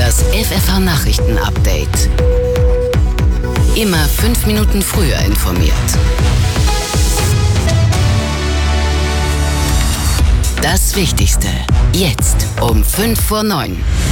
Das FFH-Nachrichten-Update. Immer 5 Minuten früher informiert. Das Wichtigste. Jetzt um 8:55.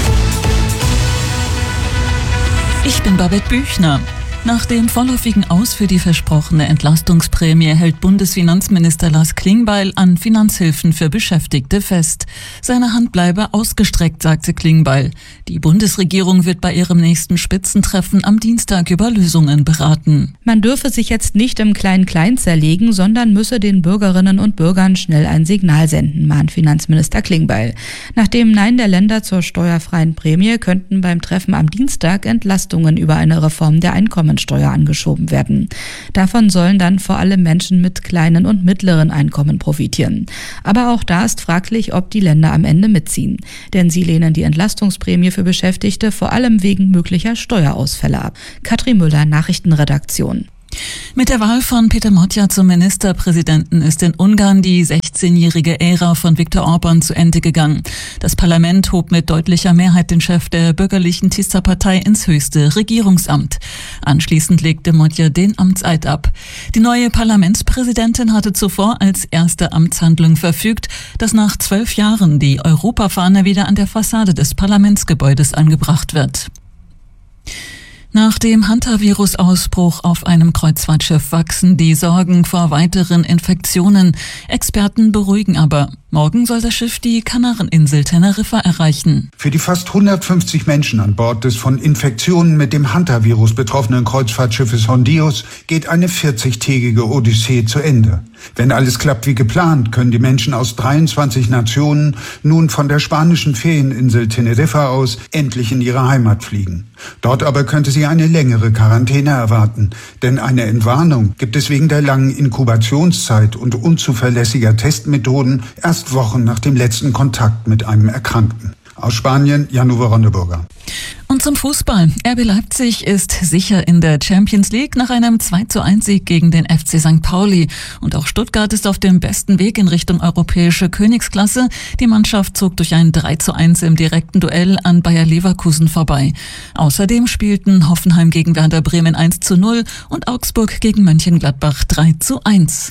Ich bin Babette Büchner. Nach dem vorläufigen Aus für die versprochene Entlastungsprämie hält Bundesfinanzminister Lars Klingbeil an Finanzhilfen für Beschäftigte fest. Seine Hand bleibe ausgestreckt, sagte Klingbeil. Die Bundesregierung wird bei ihrem nächsten Spitzentreffen am Dienstag über Lösungen beraten. Man dürfe sich jetzt nicht im Klein-Klein zerlegen, sondern müsse den Bürgerinnen und Bürgern schnell ein Signal senden, mahnt Finanzminister Klingbeil. Nach dem Nein der Länder zur steuerfreien Prämie könnten beim Treffen am Dienstag Entlastungen über eine Reform der Einkommensteuer angeschoben werden. Davon sollen dann vor allem Menschen mit kleinen und mittleren Einkommen profitieren. Aber auch da ist fraglich, ob die Länder am Ende mitziehen. Denn sie lehnen die Entlastungsprämie für Beschäftigte vor allem wegen möglicher Steuerausfälle ab. Katrin Müller, Nachrichtenredaktion. Mit der Wahl von Peter Motja zum Ministerpräsidenten ist in Ungarn die 16-jährige Ära von Viktor Orbán zu Ende gegangen. Das Parlament hob mit deutlicher Mehrheit den Chef der bürgerlichen Tisza-Partei ins höchste Regierungsamt. Anschließend legte Motja den Amtseid ab. Die neue Parlamentspräsidentin hatte zuvor als erste Amtshandlung verfügt, dass nach 12 Jahren die Europafahne wieder an der Fassade des Parlamentsgebäudes angebracht wird. Nach dem Hantavirus-Ausbruch auf einem Kreuzfahrtschiff wachsen die Sorgen vor weiteren Infektionen. Experten beruhigen aber. Morgen soll das Schiff die Kanareninsel Teneriffa erreichen. Für die fast 150 Menschen an Bord des von Infektionen mit dem Hantavirus betroffenen Kreuzfahrtschiffes Hondios geht eine 40-tägige Odyssee zu Ende. Wenn alles klappt wie geplant, können die Menschen aus 23 Nationen nun von der spanischen Ferieninsel Teneriffa aus endlich in ihre Heimat fliegen. Dort aber könnte sie eine längere Quarantäne erwarten, denn eine Entwarnung gibt es wegen der langen Inkubationszeit und unzuverlässiger Testmethoden erst Wochen nach dem letzten Kontakt mit einem Erkrankten. Aus Spanien, Jan-Uwe Ronneburger. Und zum Fußball. RB Leipzig ist sicher in der Champions League nach einem 2:1-Sieg gegen den FC St. Pauli. Und auch Stuttgart ist auf dem besten Weg in Richtung europäische Königsklasse. Die Mannschaft zog durch ein 3:1 im direkten Duell an Bayer Leverkusen vorbei. Außerdem spielten Hoffenheim gegen Werder Bremen 1:0 und Augsburg gegen Mönchengladbach 3:1.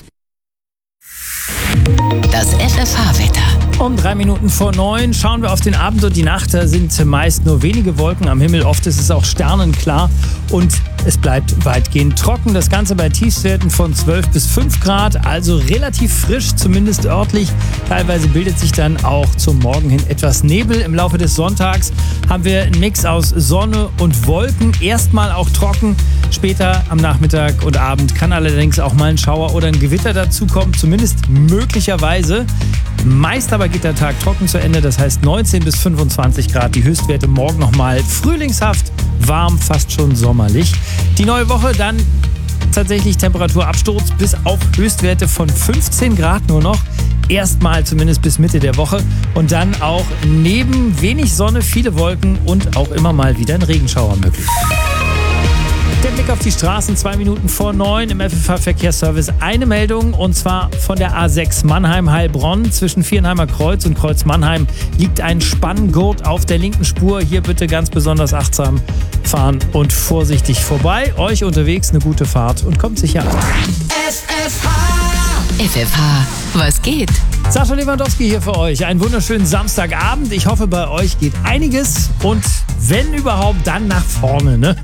Das FFH-Wetter. Um 8:03 schauen wir auf den Abend und die Nacht. Da sind meist nur wenige Wolken am Himmel. Oft ist es auch sternenklar und es bleibt weitgehend trocken. Das Ganze bei Tiefstwerten von 12 bis 5 Grad, also relativ frisch, zumindest örtlich. Teilweise bildet sich dann auch zum Morgen hin etwas Nebel. Im Laufe des Sonntags haben wir einen Mix aus Sonne und Wolken. Erstmal auch trocken. Später am Nachmittag und Abend kann allerdings auch mal ein Schauer oder ein Gewitter dazukommen. Zumindest möglicherweise. Meist aber geht der Tag trocken zu Ende, das heißt 19 bis 25 Grad. Die Höchstwerte morgen nochmal frühlingshaft, warm, fast schon sommerlich. Die neue Woche dann tatsächlich Temperaturabsturz bis auf Höchstwerte von 15 Grad nur noch. Erstmal zumindest bis Mitte der Woche. Und dann auch neben wenig Sonne viele Wolken und auch immer mal wieder ein Regenschauer möglich. Der Blick auf die Straßen, 8:02 im FFH-Verkehrsservice. Eine Meldung, und zwar von der A6 Mannheim-Heilbronn. Zwischen Vierenheimer Kreuz und Kreuz Mannheim liegt ein Spanngurt auf der linken Spur. Hier bitte ganz besonders achtsam fahren und vorsichtig vorbei. Euch unterwegs eine gute Fahrt und kommt sicher an. FFH, was geht? Sascha Lewandowski hier für euch. Einen wunderschönen Samstagabend. Ich hoffe, bei euch geht einiges und wenn überhaupt, dann nach vorne. Ne?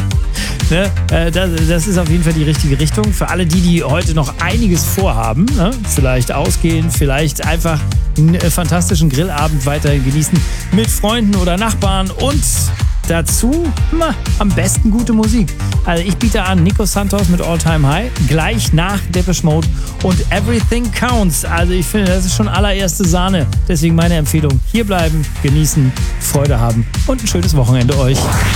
Das ist auf jeden Fall die richtige Richtung. Für alle die heute noch einiges vorhaben, ne? Vielleicht ausgehen, vielleicht einfach einen fantastischen Grillabend weiterhin genießen mit Freunden oder Nachbarn und dazu am besten gute Musik. Also ich biete an Nico Santos mit All Time High, gleich nach Depeche Mode und Everything Counts. Also ich finde, das ist schon allererste Sahne. Deswegen meine Empfehlung, hier bleiben, genießen, Freude haben und ein schönes Wochenende euch.